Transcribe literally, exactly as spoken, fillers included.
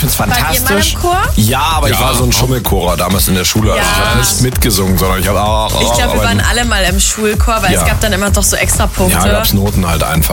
fand's fantastisch. Wart ihr mal im Chor? Ja, aber ja, ich war so ein Schummelchorer damals in der Schule. Ja. Also ich habe nicht mitgesungen, sondern ich habe auch... Ich glaube, wir waren alle mal im Schulchor, weil ja. es gab dann immer doch so extra Punkte. Ja, gab's Noten halt einfach.